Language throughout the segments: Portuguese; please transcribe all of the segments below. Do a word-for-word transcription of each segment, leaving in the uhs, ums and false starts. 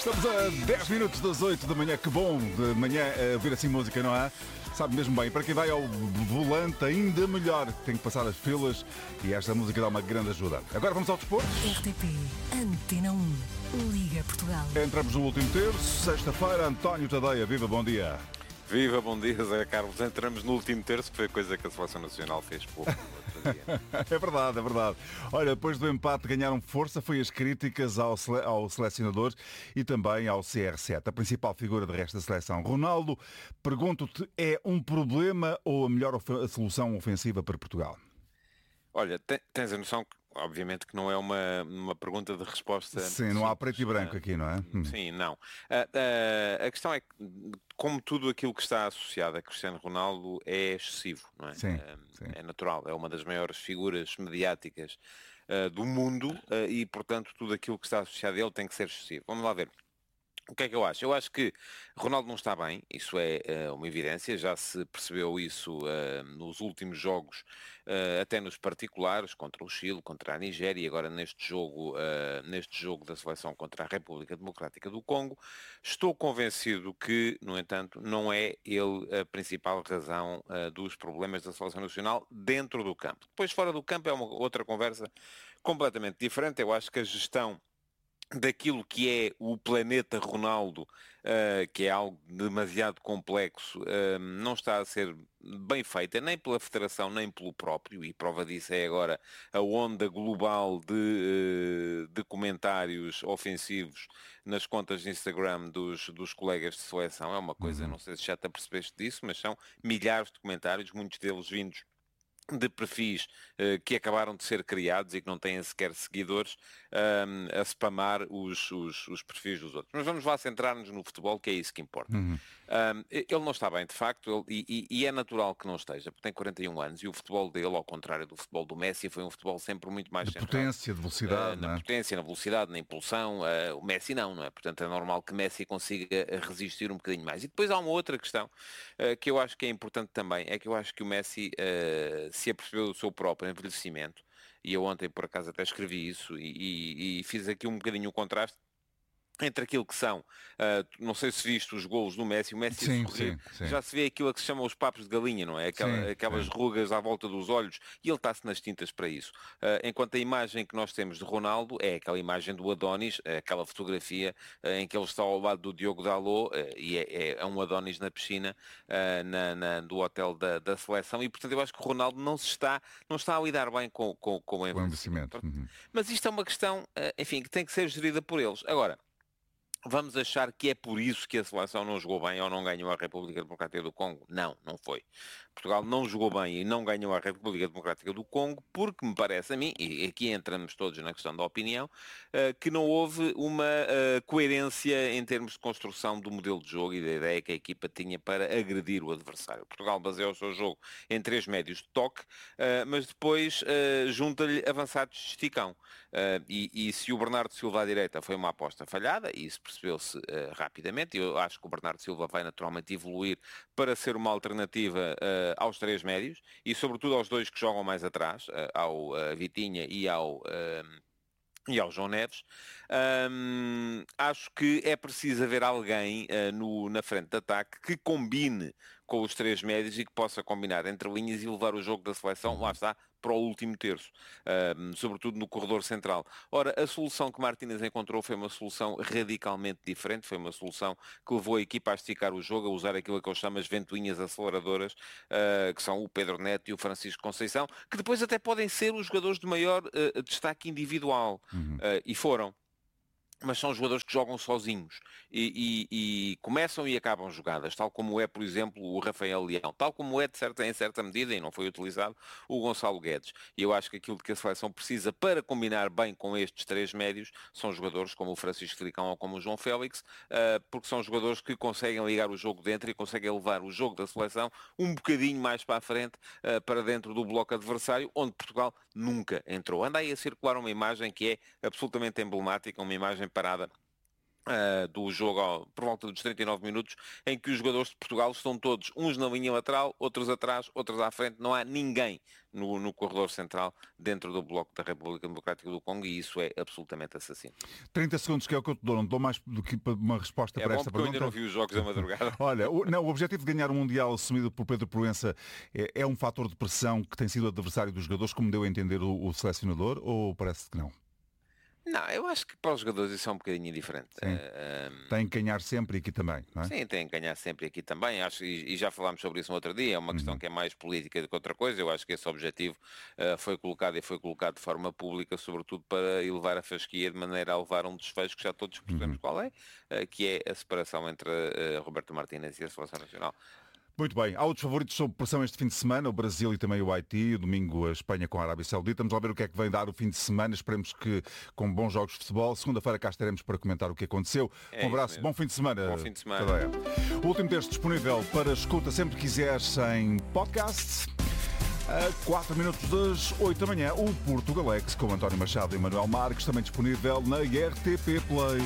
Estamos a dez minutos das oito da manhã. Que bom de manhã a ouvir assim música, não é? Sabe mesmo bem. Para quem vai ao volante, ainda melhor. Tem que passar as filas e esta música dá uma grande ajuda. Agora vamos ao desporto. R T P Antena um. Liga Portugal. Entramos no último terço. Sexta-feira, António Tadeia. Viva, bom dia. Viva, bom dia, Zé Carlos. Entramos no último terço, que foi a coisa que a Seleção Nacional fez pouco. É verdade, é verdade. Olha, depois do empate ganharam força foi as críticas ao, sele... ao selecionador e também ao C R sete, a principal figura de resto da seleção. Ronaldo, pergunto-te, é um problema ou a melhor of... a solução ofensiva para Portugal? Olha, tens a noção que, obviamente, que não é uma, uma pergunta de resposta... Sim, não há preto e branco aqui, não é? Sim, não. A, a, a questão é que, como tudo aquilo que está associado a Cristiano Ronaldo é excessivo, não é? Sim, é, sim. é natural, é uma das maiores figuras mediáticas uh, do mundo uh, e, portanto, tudo aquilo que está associado a ele tem que ser excessivo. Vamos lá ver. O que é que eu acho? Eu acho que Ronaldo não está bem, isso é uh, uma evidência, já se percebeu isso uh, nos últimos jogos, uh, até nos particulares, contra o Chile, contra a Nigéria e agora neste jogo, uh, neste jogo da seleção contra a República Democrática do Congo. Estou convencido que, no entanto, não é ele a principal razão uh, dos problemas da seleção nacional dentro do campo. Depois, fora do campo, é uma outra conversa completamente diferente. Eu acho que a gestão daquilo que é o planeta Ronaldo, uh, que é algo demasiado complexo, uh, não está a ser bem feita, nem pela Federação, nem pelo próprio, e prova disso é agora a onda global de, uh, de comentários ofensivos nas contas de Instagram dos, dos colegas de seleção. É uma coisa, Uhum. não sei se já te apercebeste disso, mas são milhares de comentários, muitos deles vindos de perfis uh, que acabaram de ser criados e que não têm sequer seguidores um, a spamar os, os, os perfis dos outros. Mas vamos lá centrar-nos no futebol, que é isso que importa. Uhum. Um, ele não está bem, de facto, ele, e, e é natural que não esteja, porque tem quarenta e um anos e o futebol dele, ao contrário do futebol do Messi, foi um futebol sempre muito mais De centrado. potência, de velocidade, uh, na não é? potência, na velocidade, na impulsão. Uh, o Messi não, não é? Portanto, é normal que Messi consiga resistir um bocadinho mais. E depois há uma outra questão uh, que eu acho que é importante também, é que eu acho que o Messi uh, se apercebeu do seu próprio envelhecimento, e eu ontem por acaso até escrevi isso e, e, e fiz aqui um bocadinho o contraste entre aquilo que são, uh, não sei se viste os golos do Messi, o Messi Sim, a sorrir, sim, sim. já se vê aquilo a que se chama os papos de galinha, não é? Aquela, Sim, aquelas sim. rugas à volta dos olhos, e ele está-se nas tintas para isso. Uh, enquanto a imagem que nós temos de Ronaldo é aquela imagem do Adonis, aquela fotografia uh, em que ele está ao lado do Diogo Dalot, uh, e é, é um Adonis na piscina uh, na, na, do hotel da, da seleção, e portanto eu acho que o Ronaldo não se está, não está a lidar bem com, com, com o envelhecimento. Uhum. Mas isto é uma questão, uh, enfim, que tem que ser gerida por eles. Agora, vamos achar que é por isso que a seleção não jogou bem ou não ganhou a República Democrática do Congo? Não, não foi. Portugal não jogou bem e não ganhou a República Democrática do Congo porque me parece a mim, e aqui entramos todos na questão da opinião, que não houve uma coerência em termos de construção do modelo de jogo e da ideia que a equipa tinha para agredir o adversário. Portugal baseou o seu jogo em três médios de toque, mas depois junta-lhe avançados de esticão. E, e se o Bernardo Silva à direita foi uma aposta falhada, e isso percebeu-se uh, rapidamente. Eu acho que o Bernardo Silva vai naturalmente evoluir para ser uma alternativa uh, aos três médios e sobretudo aos dois que jogam mais atrás, uh, ao uh, Vitinha e ao... Uh, e ao João Neves. Um, acho que é preciso haver alguém uh, no, na frente de ataque que combine com os três médios e que possa combinar entre linhas e levar o jogo da seleção, lá está, para o último terço, um, sobretudo no corredor central. Ora, a solução que Martínez encontrou foi uma solução radicalmente diferente, foi uma solução que levou a equipa a esticar o jogo, a usar aquilo que eu chamo as ventoinhas aceleradoras, uh, que são o Pedro Neto e o Francisco Conceição, que depois até podem ser os jogadores de maior uh, destaque individual, Uhum. uh, e foram. Mas são jogadores que jogam sozinhos e, e, e começam e acabam jogadas, tal como é, por exemplo, o Rafael Leão, tal como é, de certa, em certa medida, e não foi utilizado, o Gonçalo Guedes. E eu acho que aquilo que a seleção precisa para combinar bem com estes três médios são jogadores como o Francisco Tricão ou como o João Félix, uh, porque são jogadores que conseguem ligar o jogo dentro e conseguem levar o jogo da seleção um bocadinho mais para a frente, uh, para dentro do bloco adversário, onde Portugal nunca entrou. Anda aí a circular uma imagem que é absolutamente emblemática, uma imagem parada Uh, do jogo ao, por volta dos trinta e nove minutos, em que os jogadores de Portugal estão todos, uns na linha lateral, outros atrás, outros à frente, não há ninguém no, no corredor central dentro do bloco da República Democrática do Congo, e isso é absolutamente assassino. trinta segundos, que é o que eu te dou, não te dou mais do que uma resposta é para bom esta pergunta. pergunta. Eu ainda não vi os jogos da madrugada. Olha, o, não, o objetivo de ganhar o Mundial assumido por Pedro Proença é, é um fator de pressão que tem sido adversário dos jogadores, como deu a entender o, o selecionador, ou parece que não? Não, eu acho que para os jogadores isso é um bocadinho diferente. Uh, tem que ganhar sempre aqui também, não é? Sim, tem que ganhar sempre aqui também. Acho, e, e já falámos sobre isso no outro dia, é uma uhum. questão que é mais política do que outra coisa. Eu acho que esse objetivo uh, foi colocado e foi colocado de forma pública, sobretudo para elevar a fasquia de maneira a levar um desfecho que já todos percebemos uhum. qual é, uh, que é a separação entre uh, Roberto Martínez e a Seleção Nacional. Muito bem. Há outros favoritos sob pressão este fim de semana, o Brasil e também o Haiti, o domingo a Espanha com a Arábia Saudita. Vamos lá ver o que é que vem dar o fim de semana. Esperemos que com bons jogos de futebol. Segunda-feira cá estaremos para comentar o que aconteceu. É um abraço, bom fim de semana. Bom fim de semana. O último texto disponível para escuta sempre que quiseres em podcast. A quatro minutos das oito da manhã, o Portugalex com António Machado e Manuel Marques, também disponível na R T P Play.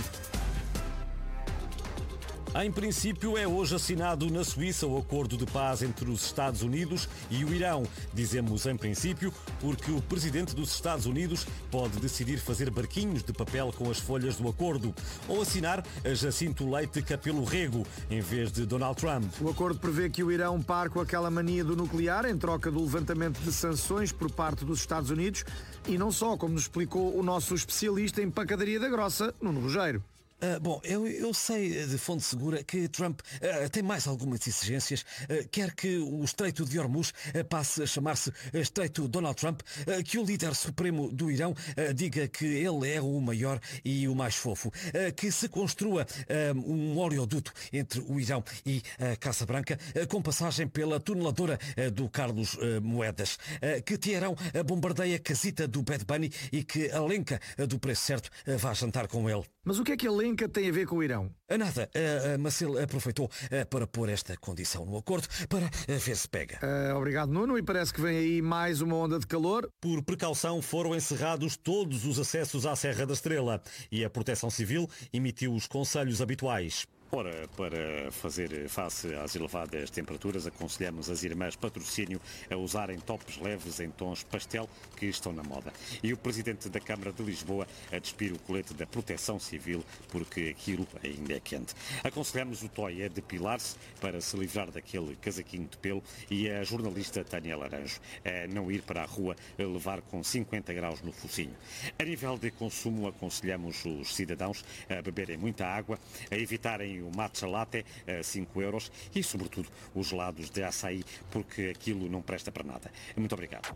Em princípio, é hoje assinado na Suíça o acordo de paz entre os Estados Unidos e o Irão. Dizemos em princípio porque o presidente dos Estados Unidos pode decidir fazer barquinhos de papel com as folhas do acordo ou assinar a Jacinto Leite Capelo Rego em vez de Donald Trump. O acordo prevê que o Irão pare com aquela mania do nuclear em troca do levantamento de sanções por parte dos Estados Unidos e não só, como nos explicou o nosso especialista em pancadaria da grossa, Nuno Rogério. Uh, bom, eu, eu sei de fonte segura que Trump uh, tem mais algumas exigências. Uh, quer que o Estreito de Hormuz uh, passe a chamar-se Estreito Donald Trump, uh, que o líder supremo do Irão uh, diga que ele é o maior e o mais fofo, uh, que se construa uh, um oleoduto entre o Irão e a Casa Branca, uh, com passagem pela tuneladora uh, do Carlos uh, Moedas, uh, que Teherão uh, bombardeia a casita do Bad Bunny e que a Lenca uh, do preço certo uh, vá jantar com ele. Mas o que é que a Lenca tem a ver com o Irão? Nada, uh, mas ele aproveitou uh, para pôr esta condição no acordo para uh, ver se pega. Uh, obrigado, Nuno, e parece que vem aí mais uma onda de calor. Por precaução foram encerrados todos os acessos à Serra da Estrela e a Proteção Civil emitiu os conselhos habituais. Ora, para fazer face às elevadas temperaturas, aconselhamos as irmãs Patrocínio a usarem tops leves em tons pastel que estão na moda. E o Presidente da Câmara de Lisboa a despir o colete da Proteção Civil, porque aquilo ainda é quente. Aconselhamos o Toy a depilar-se para se livrar daquele casaquinho de pelo e a jornalista Tânia Laranjo a não ir para a rua a levar com cinquenta graus no focinho. A nível de consumo, aconselhamos os cidadãos a beberem muita água, a evitarem o matcha latte a cinco euros e, sobretudo, os gelados de açaí, porque aquilo não presta para nada. Muito obrigado.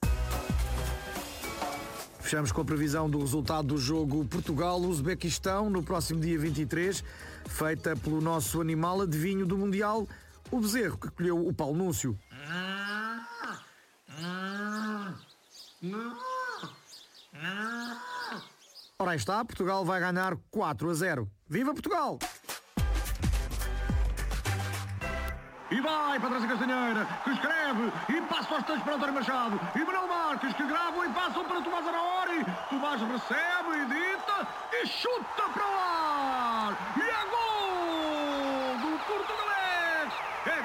Fechamos com a previsão do resultado do jogo Portugal-Uzbequistão no próximo dia vinte e três, feita pelo nosso animal adivinho do Mundial, o bezerro que colheu o Paulo Núncio. Ora aí está, Portugal vai ganhar quatro a zero. Viva Portugal! E vai Patrícia Castanheira, que escreve e passa aos tantos para António Machado. E Manuel Marques, que gravam e passam para Tomás Araori. Tomás recebe, edita e chuta para o ar. E é gol do Portugalex. É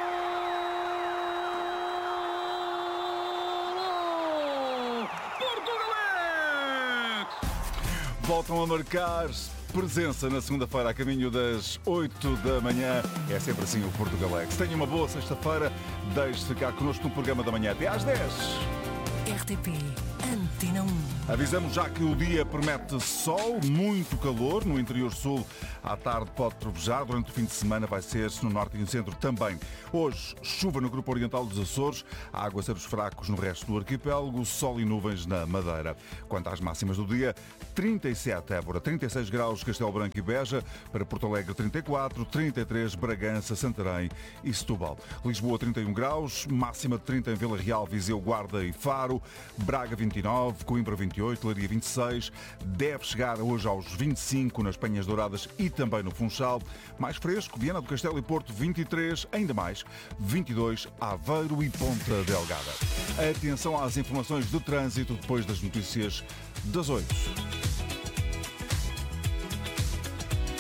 gol! Portugalex! Voltam a marcar presença na segunda-feira a caminho das oito da manhã. É sempre assim o Portugalex. Tenha uma boa sexta-feira. Deixe-se ficar connosco no programa da manhã até às dez. R T P Antena um. Avisamos já que o dia promete sol, muito calor. No interior sul, à tarde pode trovejar. Durante o fim de semana vai ser no norte e no centro também. Hoje, chuva no grupo oriental dos Açores, aguaceiros fracos no resto do arquipélago, sol e nuvens na Madeira. Quanto às máximas do dia, trinta e sete Évora, trinta e seis graus Castelo Branco e Beja, para Porto Alegre trinta e quatro, trinta e três Bragança, Santarém e Setúbal. Lisboa trinta e um graus, máxima de trinta em Vila Real, Viseu, Guarda e Faro, Braga vinte e nove, Coimbra vinte e oito, Leiria vinte e seis, deve chegar hoje aos vinte e cinco nas Penhas Douradas e também no Funchal. Mais fresco, Viana do Castelo e Porto vinte e três, ainda mais, vinte e dois, Aveiro e Ponta Delgada. Atenção às informações de trânsito depois das notícias das oito.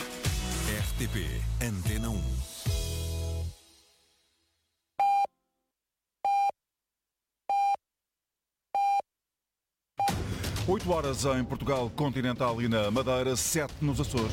oito horas em Portugal continental e na Madeira, sete nos Açores.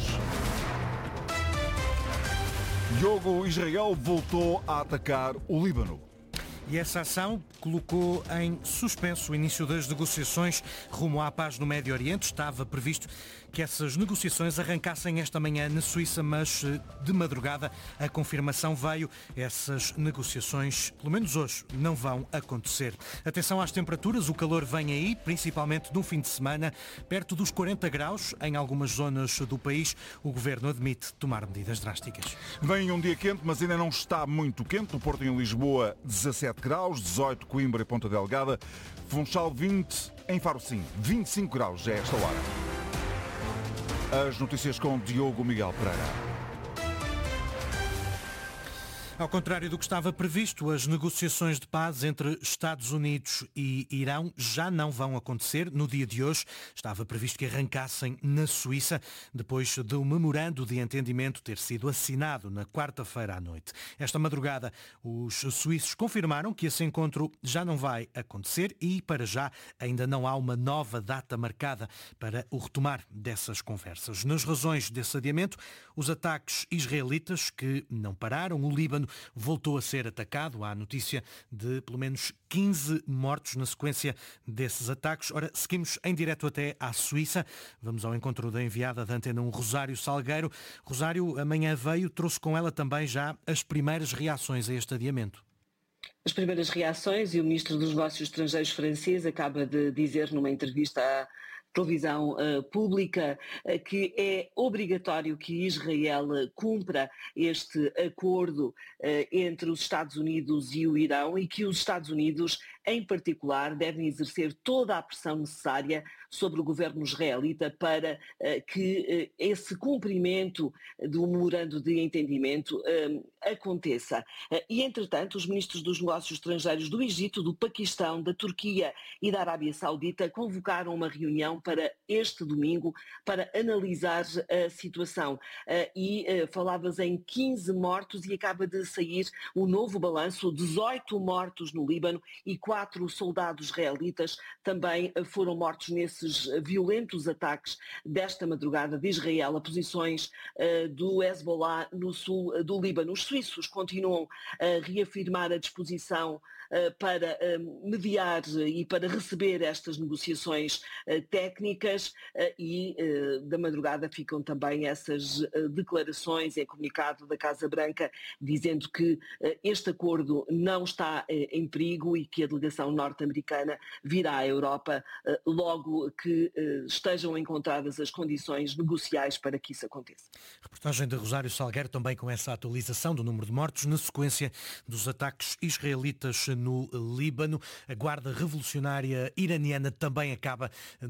Diogo, Israel voltou a atacar o Líbano. E essa ação colocou em suspenso o início das negociações rumo à paz no Médio Oriente. Estava previsto que essas negociações arrancassem esta manhã na Suíça, mas de madrugada a confirmação veio. Essas negociações, pelo menos hoje, não vão acontecer. Atenção às temperaturas, o calor vem aí, principalmente no fim de semana, perto dos quarenta graus em algumas zonas do país. O Governo admite tomar medidas drásticas. Vem um dia quente, mas ainda não está muito quente. No Porto e em Lisboa, dezassete graus, dezoito Coimbra e Ponta Delgada, Funchal vinte, em Faro sim, vinte e cinco graus a esta hora. As notícias com Diogo Miguel Pereira. Ao contrário do que estava previsto, as negociações de paz entre Estados Unidos e Irão já não vão acontecer no dia de hoje. Estava previsto que arrancassem na Suíça, depois do memorando de entendimento ter sido assinado na quarta-feira à noite. Esta madrugada, os suíços confirmaram que esse encontro já não vai acontecer e, para já, ainda não há uma nova data marcada para o retomar dessas conversas. Nas razões desse adiamento, os ataques israelitas que não pararam, o Líbano voltou a ser atacado. Há notícia de pelo menos quinze mortos na sequência desses ataques. Ora, seguimos em direto até à Suíça. Vamos ao encontro da enviada da Antena um, Rosário Salgueiro. Rosário, amanhã veio, trouxe com ela também já as primeiras reações a este adiamento. As primeiras reações, e o Ministro dos Negócios Estrangeiros francês acaba de dizer numa entrevista à televisão uh, pública uh, que é obrigatório que Israel uh, cumpra este acordo uh, entre os Estados Unidos e o Irão e que os Estados Unidos, em particular, devem exercer toda a pressão necessária sobre o governo israelita para uh, que uh, esse cumprimento do memorando de entendimento uh, aconteça. Uh, e, entretanto, os ministros dos negócios estrangeiros do Egito, do Paquistão, da Turquia e da Arábia Saudita convocaram uma reunião para este domingo para analisar a situação. Uh, e uh, falavas em quinze mortos e acaba de sair um novo balanço, dezoito mortos no Líbano e quatro soldados israelitas também uh, foram mortos nesses violentos ataques desta madrugada de Israel a posições uh, do Hezbollah no sul uh, do Líbano. Os suíços continuam a reafirmar a disposição uh, para uh, mediar e para receber estas negociações uh, técnicas uh, e uh, da madrugada ficam também essas uh, declarações em comunicado da Casa Branca dizendo que uh, este acordo não está uh, em perigo e que a delegação norte-americana virá à Europa uh, logo que uh, estejam encontradas as condições negociais para que isso aconteça. Reportagem de Rosário Salgueiro também com essa atualização do número de mortos na sequência dos ataques israelitas no Líbano. A Guarda Revolucionária Iraniana também acaba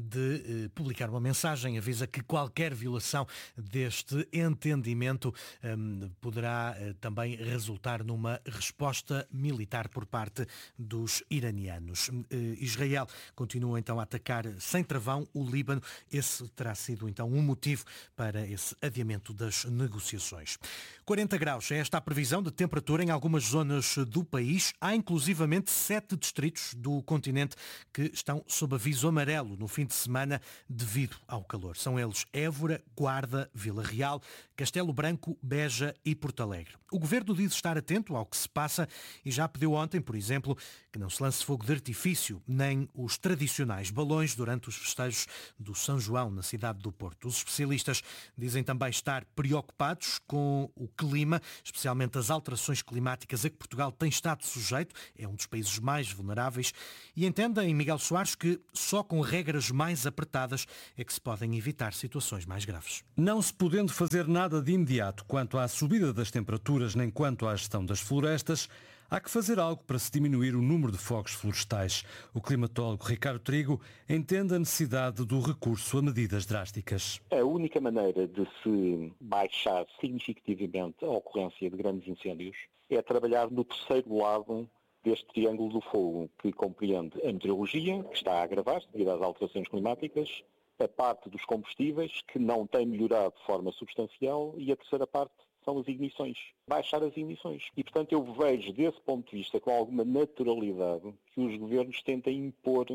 de eh, publicar uma mensagem, avisa que qualquer violação deste entendimento eh, poderá eh, também resultar numa resposta militar por parte dos iranianos. Eh, Israel continua então a atacar sem travão o Líbano. Esse terá sido então um motivo para esse adiamento das negociações. quarenta graus é esta a previsão de temperatura em algumas zonas do país. Há inclusivamente sete distritos do continente que estão sob aviso amarelo no fim de semana devido ao calor. São eles Évora, Guarda, Vila Real, Castelo Branco, Beja e Porto Alegre. O Governo diz estar atento ao que se passa e já pediu ontem, por exemplo, que não se lance fogo de artifício nem os tradicionais balões durante os festejos do São João na cidade do Porto. Os especialistas dizem também estar preocupados com o clima, especialmente as alterações climáticas a que Portugal tem estado sujeito, é um dos países mais vulneráveis, e entendem, Miguel Soares, que só com regras mais apertadas é que se podem evitar situações mais graves. Não se podendo fazer nada de imediato quanto à subida das temperaturas nem quanto à gestão das florestas, há que fazer algo para se diminuir o número de fogos florestais. O climatólogo Ricardo Trigo entende a necessidade do recurso a medidas drásticas. A única maneira de se baixar significativamente a ocorrência de grandes incêndios é trabalhar no terceiro lado deste triângulo do fogo, que compreende a meteorologia, que está a agravar-se devido às alterações climáticas, a parte dos combustíveis, que não tem melhorado de forma substancial, e a terceira parte são as ignições. Baixar as ignições. E, portanto, eu vejo, desse ponto de vista, com alguma naturalidade, que os governos tentem impor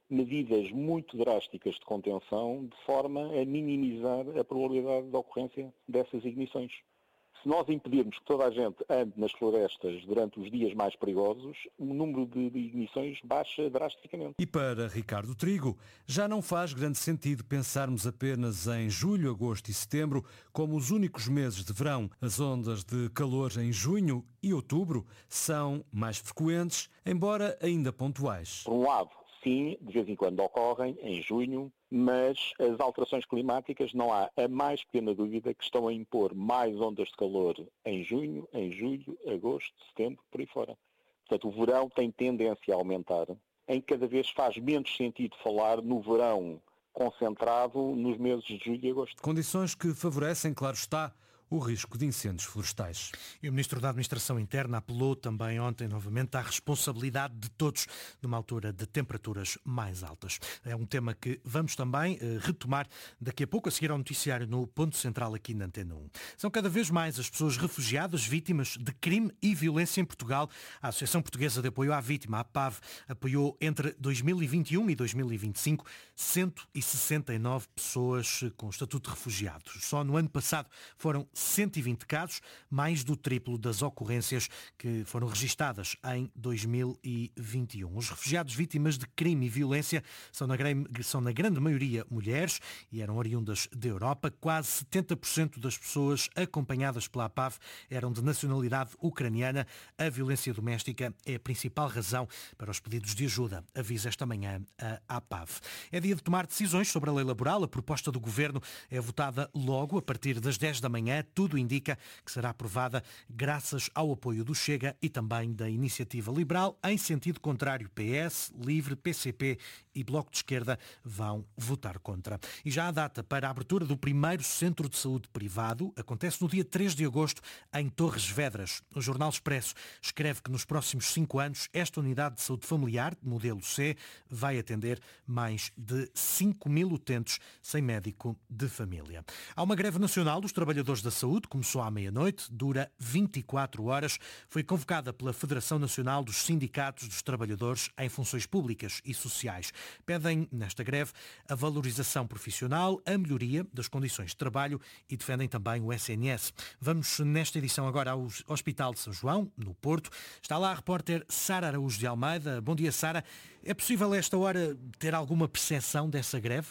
medidas muito drásticas de contenção de forma a minimizar a probabilidade de ocorrência dessas ignições. Se nós impedirmos que toda a gente ande nas florestas durante os dias mais perigosos, o número de ignições baixa drasticamente. E para Ricardo Trigo, já não faz grande sentido pensarmos apenas em julho, agosto e setembro como os únicos meses de verão. As ondas de calor em junho e outubro são mais frequentes, embora ainda pontuais. Por um lado, sim, de vez em quando ocorrem, em junho, mas as alterações climáticas, não há a mais pequena dúvida que estão a impor mais ondas de calor em junho, em julho, agosto, setembro, por aí fora. Portanto, o verão tem tendência a aumentar, em que cada vez faz menos sentido falar no verão concentrado nos meses de julho e agosto. Condições que favorecem, claro está, o risco de incêndios florestais. E o Ministro da Administração Interna apelou também ontem novamente à responsabilidade de todos numa altura de temperaturas mais altas. É um tema que vamos também eh, retomar daqui a pouco, a seguir ao noticiário no Ponto Central aqui na Antena um. São cada vez mais as pessoas refugiadas vítimas de crime e violência em Portugal. A Associação Portuguesa de Apoio à Vítima, a P A V, apoiou entre dois mil e vinte e um e dois mil e vinte e cinco cento e sessenta e nove pessoas com estatuto de refugiados. Só no ano passado foram cento e vinte casos, mais do triplo das ocorrências que foram registadas em dois mil e vinte e um. Os refugiados vítimas de crime e violência são na, são na grande maioria mulheres e eram oriundas da Europa. Quase setenta por cento das pessoas acompanhadas pela A P A V eram de nacionalidade ucraniana. A violência doméstica é a principal razão para os pedidos de ajuda, avisa esta manhã a A P A V. É dia de tomar decisões sobre a lei laboral. A proposta do Governo é votada logo a partir das dez da manhã. Tudo indica que será aprovada graças ao apoio do Chega e também da Iniciativa Liberal. Em sentido contrário, P S, Livre, P C P e Bloco de Esquerda vão votar contra. E já a data para a abertura do primeiro centro de saúde privado acontece no dia três de agosto em Torres Vedras. O Jornal Expresso escreve que nos próximos cinco anos esta unidade de saúde familiar, modelo C, vai atender mais de cinco mil utentes sem médico de família. Há uma greve nacional dos trabalhadores da saúde, começou à meia-noite, dura vinte e quatro horas, foi convocada pela Federação Nacional dos Sindicatos dos Trabalhadores em Funções Públicas e Sociais. Pedem, nesta greve, a valorização profissional, a melhoria das condições de trabalho e defendem também o S N S. Vamos, nesta edição, agora ao Hospital de São João, no Porto. Está lá a repórter Sara Araújo de Almeida. Bom dia, Sara. É possível, a esta hora, ter alguma percepção dessa greve?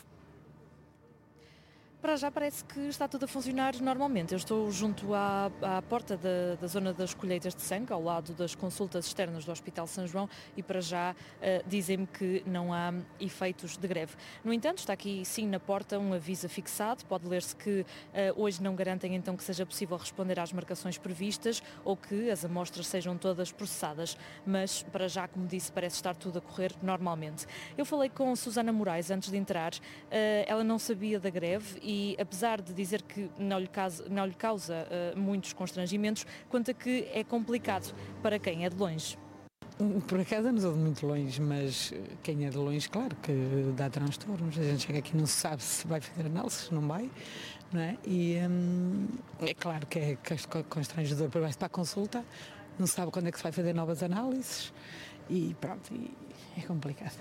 Para já parece que está tudo a funcionar normalmente. Eu estou junto à, à porta da, da zona das colheitas de sangue, ao lado das consultas externas do Hospital São João, e para já uh, dizem-me que não há efeitos de greve. No entanto, está aqui sim na porta um aviso fixado. Pode ler-se que uh, hoje não garantem então que seja possível responder às marcações previstas ou que as amostras sejam todas processadas. Mas para já, como disse, parece estar tudo a correr normalmente. Eu falei com Susana Moraes antes de entrar. Uh, ela não sabia da greve e E apesar de dizer que não lhe causa, não lhe causa uh, muitos constrangimentos, conta que é complicado para quem é de longe. Por acaso não sou de muito longe, mas quem é de longe, claro que dá transtornos. A gente chega aqui e não se sabe se vai fazer análises, não vai, não é? E hum, é claro que é constrangedor para a consulta, não se sabe quando é que se vai fazer novas análises e pronto, e é complicado.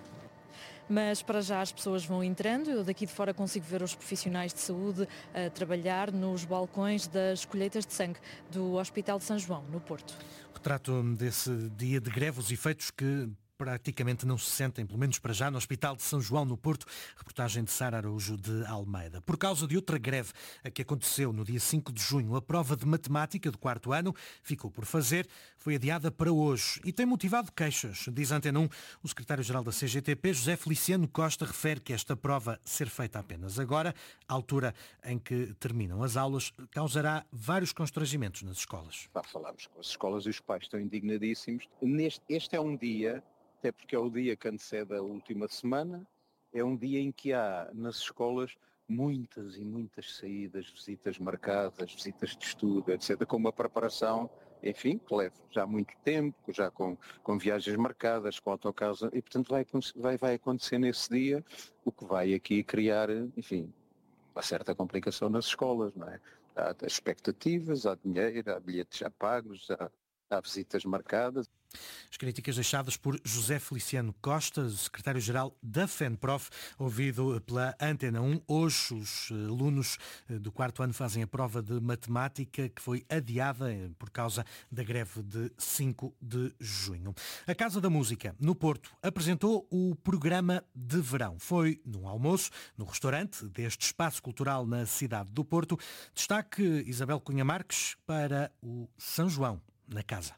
Mas para já as pessoas vão entrando. Eu daqui de fora consigo ver os profissionais de saúde a trabalhar nos balcões das colheitas de sangue do Hospital de São João, no Porto. Retrato desse dia de greve, os efeitos que praticamente não se sentem, pelo menos para já, no Hospital de São João, no Porto. Reportagem de Sara Araújo de Almeida. Por causa de outra greve, a que aconteceu no dia cinco de junho, a prova de matemática do quarto ano ficou por fazer, foi adiada para hoje e tem motivado queixas. Diz a Antena um, o secretário-geral da C G T P, José Feliciano Costa, refere que esta prova ser feita apenas agora, à altura em que terminam as aulas, causará vários constrangimentos nas escolas. Falámos com as escolas e os pais estão indignadíssimos. Neste, este é um dia, até porque é o dia que antecede a última semana, é um dia em que há nas escolas muitas e muitas saídas, visitas marcadas, visitas de estudo, etcétera, com uma preparação, enfim, que leva já muito tempo, já com, com viagens marcadas, com autocarros, e portanto vai, vai, vai acontecer nesse dia, o que vai aqui criar, enfim, uma certa complicação nas escolas, não é? Há expectativas, há dinheiro, há bilhetes já pagos, há, há visitas marcadas. As críticas deixadas por José Feliciano Costa, secretário-geral da FENPROF, ouvido pela Antena um. Hoje os alunos do quarto ano fazem a prova de matemática que foi adiada por causa da greve de cinco de junho. A Casa da Música, no Porto, apresentou o programa de verão. Foi num almoço, no restaurante deste espaço cultural na cidade do Porto. Destaque Isabel Cunha Marques para o São João na casa.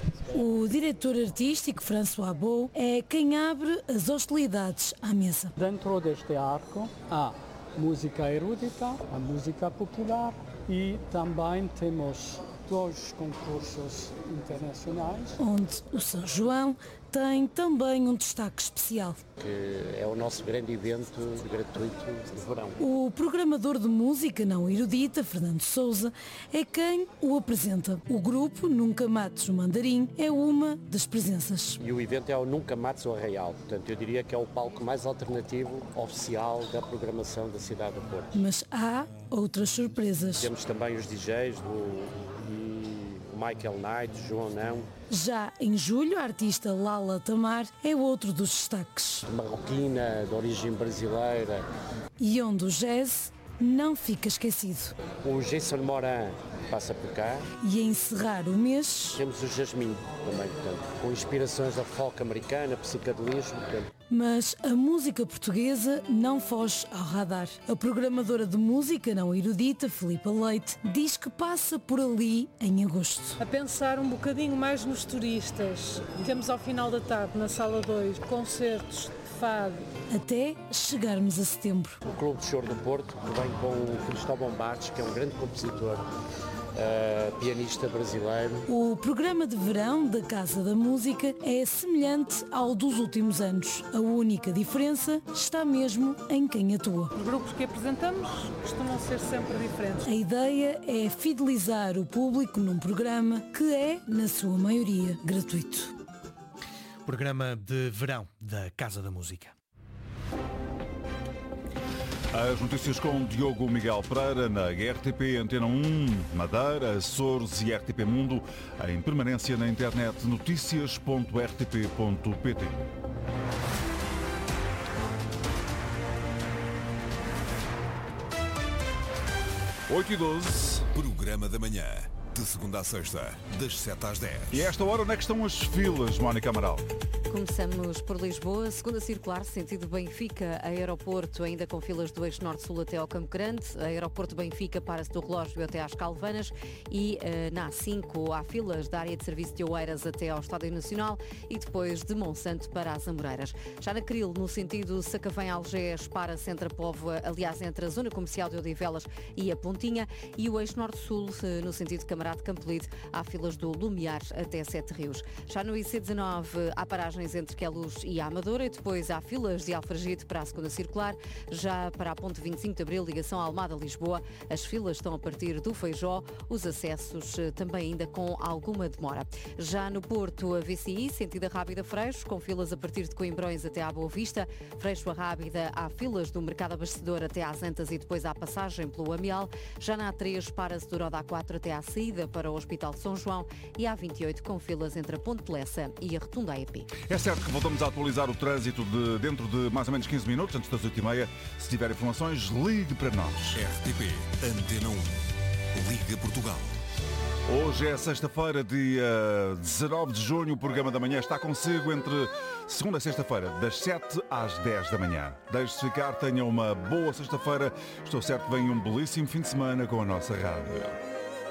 O diretor artístico François Beau é quem abre as hostilidades à mesa. Dentro deste arco há música erudita, a música popular e também temos dois concursos internacionais. Onde o São João tem também um destaque especial. Que é o nosso grande evento gratuito de verão. O programador de música não erudita, Fernando Sousa, é quem o apresenta. O grupo Nunca Mates o Mandarim é uma das presenças. E o evento é o Nunca Mates o Arraial. Portanto, eu diria que é o palco mais alternativo oficial da programação da cidade do Porto. Mas há outras surpresas. Temos também os D Js do Michael Knight, João Não. Já em julho, a artista Lala Tamar é outro dos destaques. Marroquina, de origem brasileira. E onde o jazz não fica esquecido. O Jason Moran passa por cá. E a encerrar o mês... temos o Jasmine também, portanto, com inspirações da folk americana, psicadelismo. Portanto. Mas a música portuguesa não foge ao radar. A programadora de música não erudita, Filipa Leite, diz que passa por ali em agosto. A pensar um bocadinho mais nos turistas. Temos ao final da tarde, na sala dois, concertos de fado. Até chegarmos a setembro. O Clube de Choro do Porto, que vem com o Cristóvão Bastos, que é um grande compositor. Uh, pianista brasileiro. O programa de verão da Casa da Música é semelhante ao dos últimos anos. A única diferença está mesmo em quem atua. Os grupos que apresentamos costumam ser sempre diferentes. A ideia é fidelizar o público num programa que é, na sua maioria, gratuito. Programa de verão da Casa da Música. As notícias com Diogo Miguel Pereira na R T P Antena um, Madeira, Açores e R T P Mundo, em permanência na internet notícias ponto r t p ponto p t. oito e doze. Programa da manhã, de segunda a sexta, das sete às dez. E a esta hora, onde é que estão as filas, Mónica Amaral? Começamos por Lisboa, segunda circular, sentido Benfica, aeroporto, ainda com filas do eixo norte-sul até ao Campo Grande, aeroporto Benfica para-se do relógio até às Calvanas e uh, na A cinco há filas da área de serviço de Oeiras até ao Estádio Nacional e depois de Monsanto para as Amoreiras. Já na Cril, no sentido Sacavém-Algés, para-se entre a Póvoa, aliás, entre a zona comercial de Odivelas e a Pontinha, e o eixo norte-sul, uh, no sentido Camarade Campolide, há filas do Lumiar até Sete Rios. Já no I C dezenove há paragem entre Queluz e a Amadora e depois há filas de Alfragide para a segunda circular. Já para a ponte vinte e cinco de Abril, ligação Almada-Lisboa, as filas estão a partir do Feijó, os acessos também ainda com alguma demora. Já no Porto, a V C I, sentido Rábida-Freixo, com filas a partir de Coimbrões até à Boa Vista. Freixo a Rábida, há filas do Mercado Abastecedor até às Antas e depois há passagem pelo Amial. Já na A três, para-se do Roda A quatro até à saída para o Hospital de São João e a A vinte e oito com filas entre a Ponte de Lessa e a Rotunda A E P. É certo que voltamos a atualizar o trânsito de, dentro de mais ou menos quinze minutos, antes das oito e meia. Se tiver informações, ligue para nós. R T P Antena um. Liga Portugal. Hoje é sexta-feira, dia dezanove de junho. O programa da manhã está consigo entre segunda e sexta-feira, das sete às dez da manhã. Deixe-se ficar, tenha uma boa sexta-feira. Estou certo que vem um belíssimo fim de semana com a nossa rádio.